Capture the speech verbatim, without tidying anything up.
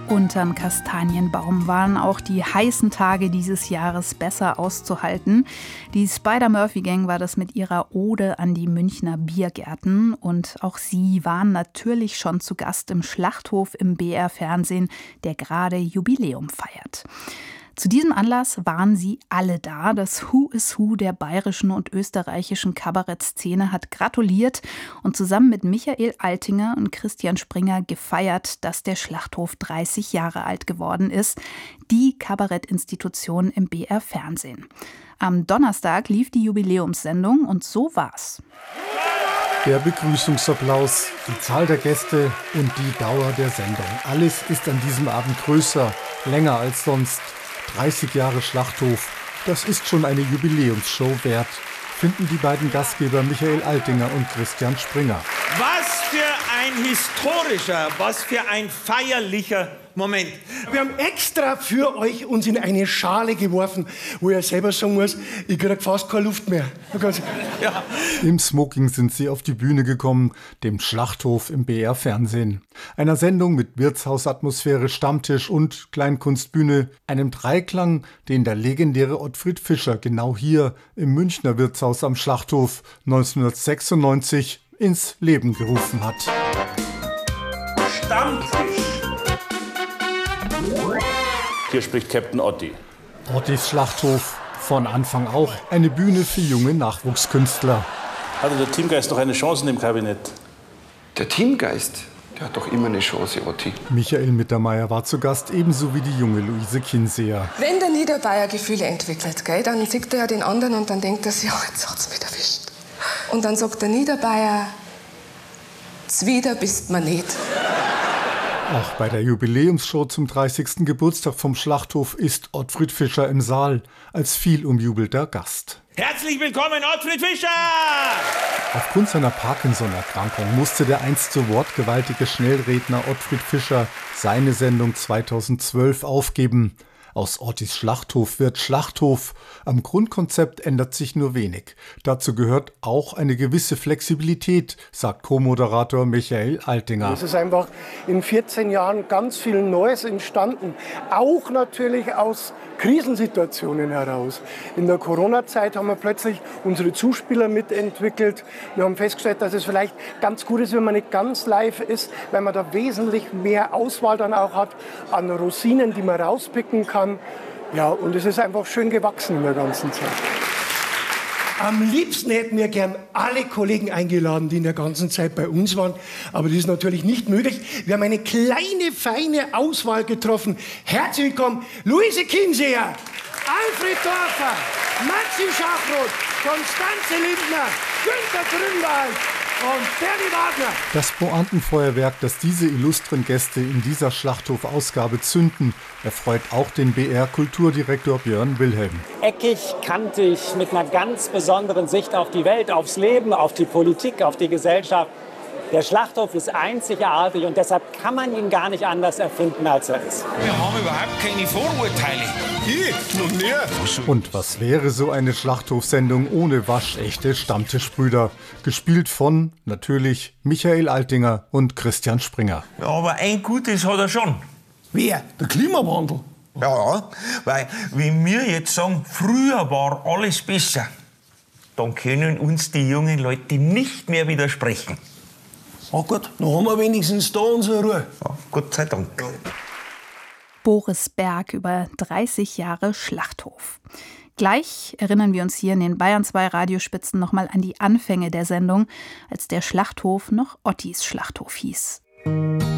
Unterm Kastanienbaum waren auch die heißen Tage dieses Jahres besser auszuhalten. Die Spider-Murphy-Gang war das mit ihrer Ode an die Münchner Biergärten. Und auch sie waren natürlich schon zu Gast im Schlachthof im B R-Fernsehen, der gerade Jubiläum feiert. Zu diesem Anlass waren sie alle da. Das Who is Who der bayerischen und österreichischen Kabarettszene hat gratuliert und zusammen mit Michael Altinger und Christian Springer gefeiert, dass der Schlachthof dreißig Jahre alt geworden ist. Die Kabarettinstitution im B R-Fernsehen. Am Donnerstag lief die Jubiläumssendung und so war's. Der Begrüßungsapplaus, die Zahl der Gäste und die Dauer der Sendung. Alles ist an diesem Abend größer, länger als sonst. dreißig Jahre Schlachthof, das ist schon eine Jubiläumsshow wert, finden die beiden Gastgeber Michael Altinger und Christian Springer. Was für ein historischer, was für ein feierlicher Moment. Wir haben extra für euch uns in eine Schale geworfen, wo ihr selber sagen muss, ich krieg fast keine Luft mehr. Ja. Im Smoking sind sie auf die Bühne gekommen, dem Schlachthof im B R-Fernsehen. Einer Sendung mit Wirtshausatmosphäre, Stammtisch und Kleinkunstbühne. Einem Dreiklang, den der legendäre Ottfried Fischer genau hier im Münchner Wirtshaus am Schlachthof neunzehnhundertsechsundneunzig ins Leben gerufen hat. Stammtisch. Hier spricht Captain Otti. Ottis Schlachthof, von Anfang auch eine Bühne für junge Nachwuchskünstler. Hatte der Teamgeist noch eine Chance in dem Kabinett? Der Teamgeist, der hat doch immer eine Chance, Otti. Michael Mittermeier war zu Gast, ebenso wie die junge Luise Kinseher. Wenn der Niederbayer Gefühle entwickelt, gell, dann sieht er ja den anderen und dann denkt er sich, oh, jetzt hat's mich erwischt. Und dann sagt der Niederbayer, zwider bist man nicht. Auch bei der Jubiläumsshow zum dreißigsten Geburtstag vom Schlachthof ist Ottfried Fischer im Saal als viel umjubelter Gast. Herzlich willkommen, Ottfried Fischer! Aufgrund seiner Parkinson-Erkrankung musste der einst so wortgewaltige Schnellredner Ottfried Fischer seine Sendung zweitausendzwölf aufgeben. Aus Ottis Schlachthof wird Schlachthof. Am Grundkonzept ändert sich nur wenig. Dazu gehört auch eine gewisse Flexibilität, sagt Co-Moderator Michael Altinger. Es ist einfach in vierzehn Jahren ganz viel Neues entstanden. Auch natürlich aus Krisensituationen heraus. In der Corona-Zeit haben wir plötzlich unsere Zuspieler mitentwickelt. Wir haben festgestellt, dass es vielleicht ganz gut ist, wenn man nicht ganz live ist, weil man da wesentlich mehr Auswahl dann auch hat an Rosinen, die man rauspicken kann. Ja, und es ist einfach schön gewachsen in der ganzen Zeit. Am liebsten hätten wir gern alle Kollegen eingeladen, die in der ganzen Zeit bei uns waren. Aber das ist natürlich nicht möglich. Wir haben eine kleine, feine Auswahl getroffen. Herzlich willkommen, Luise Kinseher, Alfred Dorfer, Maxi Schachroth, Konstanze Lindner, Günter Grünwald und Bernie Wagner. Das Pointenfeuerwerk, das diese illustren Gäste in dieser Schlachthof-Ausgabe zünden, erfreut auch den B R-Kulturdirektor Björn Wilhelm. Eckig, kantig, mit einer ganz besonderen Sicht auf die Welt, aufs Leben, auf die Politik, auf die Gesellschaft. Der Schlachthof ist einzigartig und deshalb kann man ihn gar nicht anders erfinden, als er ist. Wir haben überhaupt keine Vorurteile. Ich? Noch mehr. Und was wäre so eine Schlachthofsendung ohne waschechte Stammtischbrüder? Gespielt von, natürlich, Michael Altinger und Christian Springer. Ja, aber ein Gutes hat er schon. Wer? Der Klimawandel? Ja, weil, wenn wir jetzt sagen, früher war alles besser, dann können uns die jungen Leute nicht mehr widersprechen. Oh gut, dann haben wir wenigstens da unsere Ruhe. Ja, Gott sei Dank. Boris Berg über dreißig Jahre Schlachthof. Gleich erinnern wir uns hier in den Bayern zwei Radiospitzen nochmal an die Anfänge der Sendung, als der Schlachthof noch Ottis Schlachthof hieß.